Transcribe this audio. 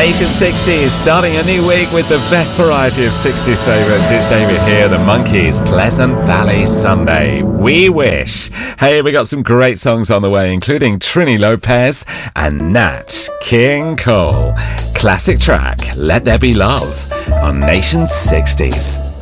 Nation 60s, starting a new week with the best variety of 60s favourites. It's David here, the Monkees, Pleasant Valley Sunday. We wish. Hey, we got some great songs on the way, including Trini Lopez and Nat King Cole. Classic track, Let There Be Love, on Nation 60s.